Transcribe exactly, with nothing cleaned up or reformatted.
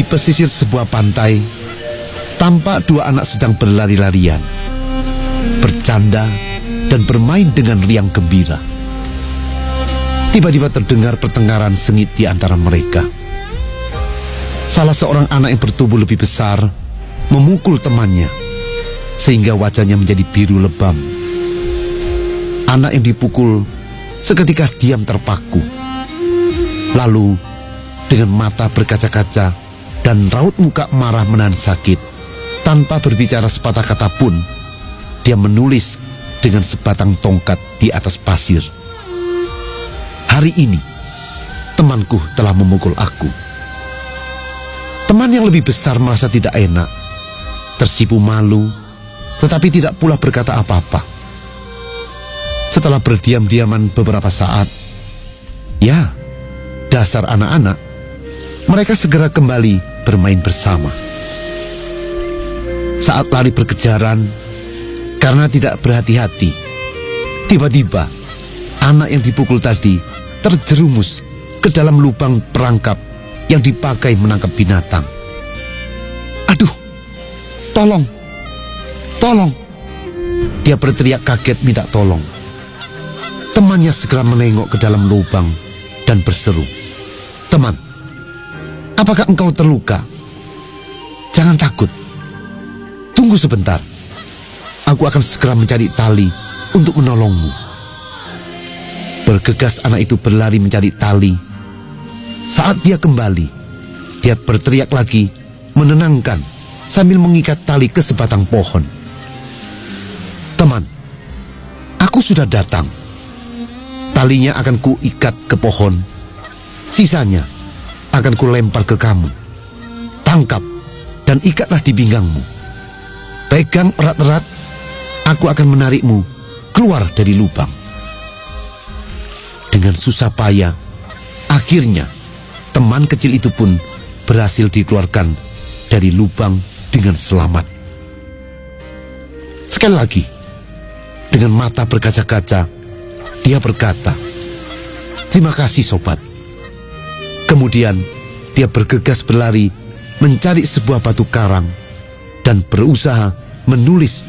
Di pesisir sebuah pantai, tampak dua anak sedang berlari-larian, bercanda, dan bermain dengan riang gembira. Tiba-tiba terdengar pertengkaran sengit di antara mereka. Salah seorang anak yang bertubuh lebih besar memukul temannya, sehingga wajahnya menjadi biru lebam. Anak yang dipukul seketika diam terpaku. Lalu, dengan mata berkaca-kaca dan raut muka marah menahan sakit, tanpa berbicara sepatah kata pun, dia menulis dengan sebatang tongkat di atas pasir. Hari ini, temanku telah memukul aku. Teman yang lebih besar merasa tidak enak, tersipu malu, tetapi tidak pula berkata apa-apa. Setelah berdiam-diaman beberapa saat, ya, dasar anak-anak, mereka segera kembali bermain bersama. Saat lari berkejaran, karena tidak berhati-hati, tiba-tiba anak yang dipukul tadi terjerumus ke dalam lubang perangkap yang dipakai menangkap binatang. Aduh, tolong, tolong. Dia berteriak kaget minta tolong. Temannya segera menengok ke dalam lubang dan berseru, "Teman, apakah engkau terluka? Jangan takut. Tunggu sebentar. Aku akan segera mencari tali untuk menolongmu." Bergegas anak itu berlari mencari tali. Saat dia kembali, dia berteriak lagi, menenangkan sambil mengikat tali ke sebatang pohon. "Teman, aku sudah datang. Talinya akan kuikat ke pohon. Sisanya akan kulempar ke kamu. Tangkap dan ikatlah di pinggangmu. Pegang erat-erat, aku akan menarikmu keluar dari lubang." Dengan susah payah, akhirnya teman kecil itu pun berhasil dikeluarkan dari lubang dengan selamat. Sekali lagi, dengan mata berkaca-kaca, dia berkata, "Terima kasih sobat." Kemudian dia bergegas berlari mencari sebuah batu karang dan berusaha menulis